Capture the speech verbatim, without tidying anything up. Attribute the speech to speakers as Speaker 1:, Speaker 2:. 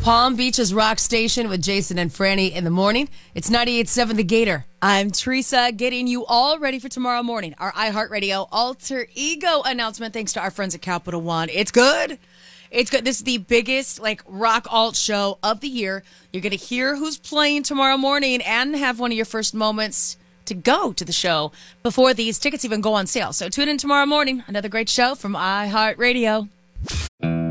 Speaker 1: Palm Beach's Rock Station with Jason and Franny in the morning. It's ninety-eight point seven The Gator.
Speaker 2: I'm Teresa, getting you all ready for tomorrow morning. Our iHeartRadio Alter Ego announcement, thanks to our friends at Capital One. It's good. It's good. This is the biggest like rock alt show of the year. You're going to hear who's playing tomorrow morning and have one of your first moments to go to the show before these tickets even go on sale. So tune in tomorrow morning. Another great show from iHeartRadio.